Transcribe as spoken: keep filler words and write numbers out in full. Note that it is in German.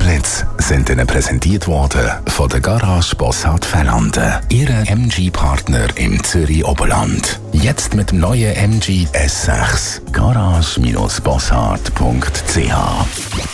Blitz sind Ihnen präsentiert worden von der Garage Bossard Fernanden, Ihre M G-Partner im Zürich-Oberland. Jetzt mit dem neuen M G S sechs. garage Bindestrich bossard Punkt c h